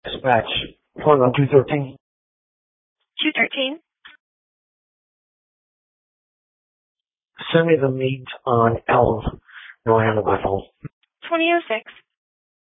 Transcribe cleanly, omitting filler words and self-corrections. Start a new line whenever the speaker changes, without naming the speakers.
Dispatch, calling on 213.
213.
Send me the meet on Elm. No, I have it by phone.
2006.